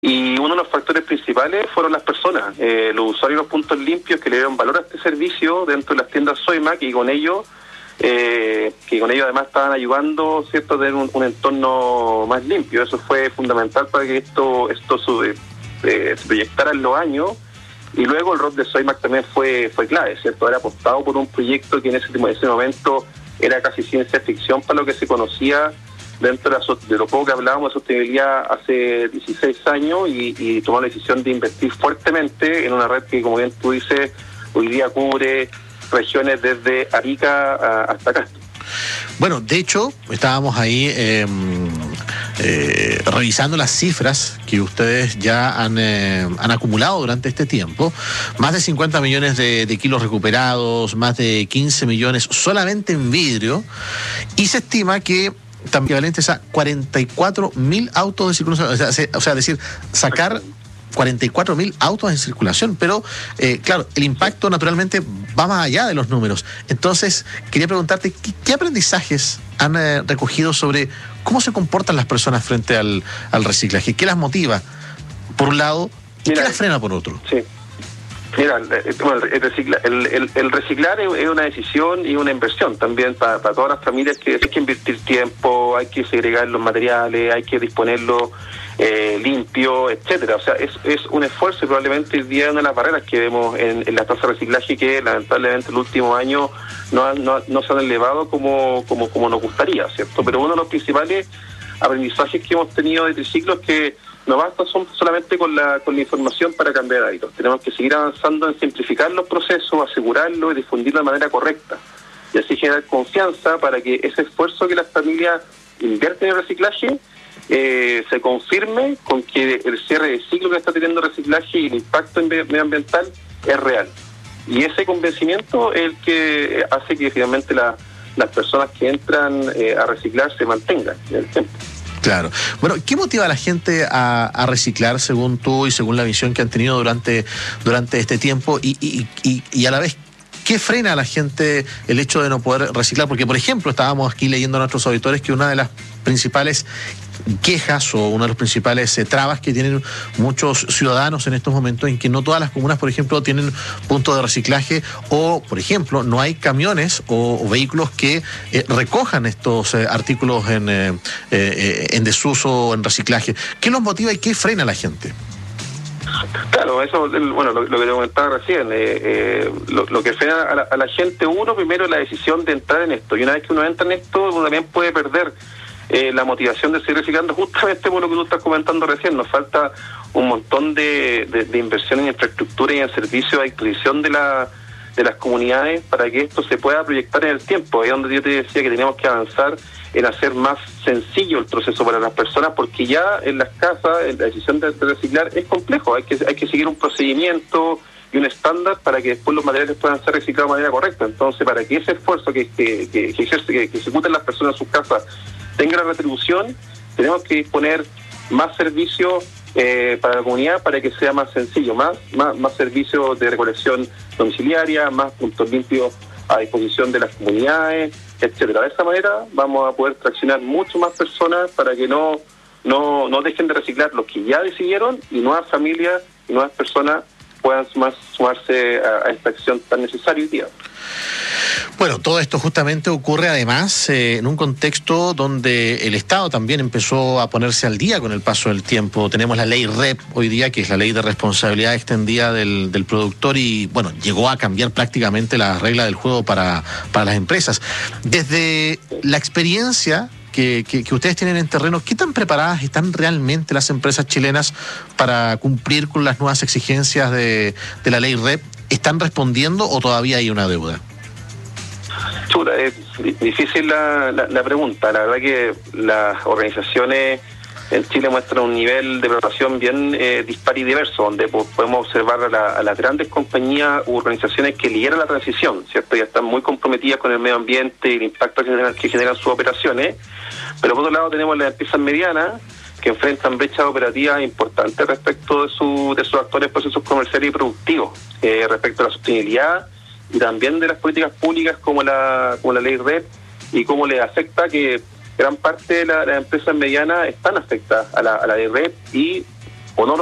Y uno de los factores principales fueron las personas, los usuarios de los puntos limpios que le dieron valor a este servicio dentro de las tiendas Soymac y con ello además estaban ayudando, ¿cierto?, a tener un entorno más limpio. Eso fue fundamental para que esto se proyectara en los años. Y luego el rol de Soymac también fue clave, ¿cierto? Haber apostado por un proyecto que en ese momento era casi ciencia ficción para lo que se conocía dentro de lo poco que hablábamos de sostenibilidad hace 16 años y tomar la decisión de invertir fuertemente en una red que, como bien tú dices, hoy día cubre regiones desde Arica hasta Castro. Bueno, de hecho, estábamos ahí revisando las cifras que ustedes ya han acumulado durante este tiempo. Más de 50 millones de kilos recuperados, más de 15 millones solamente en vidrio, y se estima que también equivalentes a 44.000 autos de circulación, o sea, decir, sacar 44.000 autos en circulación, pero claro, el impacto naturalmente va más allá de los números. Entonces, quería preguntarte, ¿qué aprendizajes han recogido sobre cómo se comportan las personas frente al reciclaje? ¿Qué las motiva, por un lado, y qué las frena, por otro? Sí. Mira, el reciclar es una decisión y una inversión también para todas las familias, que hay que invertir tiempo, hay que segregar los materiales, hay que disponerlo limpio, etcétera. O sea, es un esfuerzo y probablemente hoy día una de las barreras que vemos en la tasa de reciclaje, que lamentablemente en los últimos años no se han elevado como nos gustaría, ¿cierto? Pero uno de los principales aprendizajes que hemos tenido de Triciclo es que no basta solamente con la información para cambiar hábitos. Tenemos que seguir avanzando en simplificar los procesos, asegurarlos y difundirlo de manera correcta. Y así generar confianza para que ese esfuerzo que las familias invierten en el reciclaje se confirme con que el cierre de ciclo que está teniendo el reciclaje y el impacto medioambiental es real. Y ese convencimiento es el que hace que finalmente las personas que entran a reciclar se mantengan en el tiempo. Claro. Bueno, ¿qué motiva a la gente a reciclar, según tú y según la visión que han tenido durante este tiempo? Y a la vez, ¿qué frena a la gente el hecho de no poder reciclar? Porque, por ejemplo, estábamos aquí leyendo a nuestros auditores que una de las principales quejas o una de las principales trabas que tienen muchos ciudadanos en estos momentos, en que no todas las comunas, por ejemplo, tienen puntos de reciclaje, o, por ejemplo, no hay camiones o vehículos que recojan estos artículos en desuso o en reciclaje. ¿Qué los motiva y qué frena a la gente? Claro, eso, bueno, lo que te comentaba recién, lo que frena a la gente, primero la decisión de entrar en esto, y una vez que uno entra en esto, uno también puede perder la motivación de seguir reciclando, justamente por lo que tú estás comentando recién. Nos falta un montón de inversión en infraestructura y en servicios a disposición de las comunidades para que esto se pueda proyectar en el tiempo. Ahí es donde yo te decía que teníamos que avanzar en hacer más sencillo el proceso para las personas, porque ya en las casas la decisión de reciclar es complejo, hay que seguir un procedimiento y un estándar para que después los materiales puedan ser reciclados de manera correcta. Entonces, para que ese esfuerzo que ejecuten las personas en sus casas tenga la retribución, tenemos que disponer más servicios para la comunidad, para que sea más sencillo, más servicios de recolección domiciliaria, más puntos limpios a disposición de las comunidades, etcétera. De esa manera vamos a poder traccionar mucho más personas para que no dejen de reciclar los que ya decidieron, y nuevas familias y nuevas personas puedan sumarse a esta acción tan necesaria hoy día. Bueno, todo esto justamente ocurre además en un contexto donde el Estado también empezó a ponerse al día con el paso del tiempo. Tenemos la ley REP hoy día, que es la ley de responsabilidad extendida del productor, y bueno, llegó a cambiar prácticamente las reglas del juego para las empresas. Desde la experiencia que ustedes tienen en terreno, ¿qué tan preparadas están realmente las empresas chilenas para cumplir con las nuevas exigencias de la ley REP? ¿Están respondiendo o todavía hay una deuda? Chula, es difícil la pregunta. La verdad que las organizaciones en Chile muestran un nivel de preparación bien dispar y diverso, donde podemos observar a las grandes compañías u organizaciones que lideran la transición, ¿cierto? Ya están muy comprometidas con el medio ambiente y el impacto que generan sus operaciones. Pero por otro lado tenemos las empresas medianas, que enfrentan brechas operativas importantes respecto de sus actuales procesos comerciales y productivos, respecto a la sostenibilidad y también de las políticas públicas como la ley REP, y cómo les afecta que gran parte de las empresas medianas están afectadas a la ley REP, y